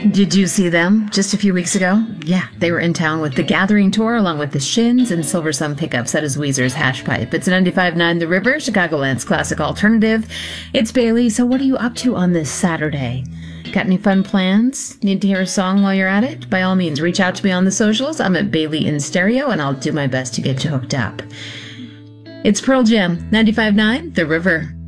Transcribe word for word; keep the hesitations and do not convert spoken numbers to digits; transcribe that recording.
Did you see them just a few weeks ago? Yeah, they were in town with the Gathering Tour along with the Shins and Silver Sun Pickups. That is Weezer's Hash Pipe. It's ninety-five point nine The River, Chicagoland's classic alternative. It's Bailey. So what are you up to on this Saturday? Got any fun plans? Need to hear a song while you're at it? By all means, reach out to me on the socials. I'm at Bailey in Stereo, and I'll do my best to get you hooked up. It's Pearl Jam, ninety-five point nine The River.